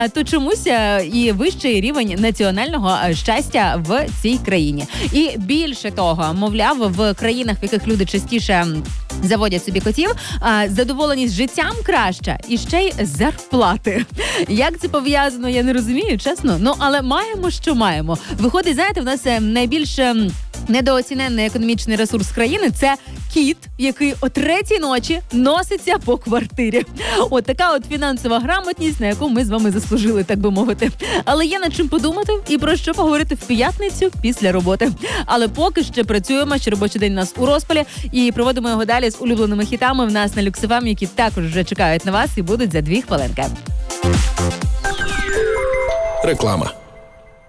то чомусь і вищий рівень національного щастя в цій країні. І більше того, мовляв, в країнах, в яких люди частіше заводять собі котів, задоволеність життям краща і ще й зарплати. Як це пов'язано, я не розумію, чесно. Ну, але маємо, що маємо. Виходить, знаєте, в нас найбільш недооцінений економічний ресурс країни – це кіт, який о 3-й ночі носиться по квартирі. От така от фінансова грамотність, на яку ми з вами заслужили, так би мовити. Але є над чим подумати і про що поговорити в п'ятницю після роботи. Але поки ще працюємо, що робочий день у нас у розпалі, і проводимо його далі з улюбленими хітами в нас на Люкс ФМ, які також вже чекають на вас і будуть за 2 хвилинки. Реклама.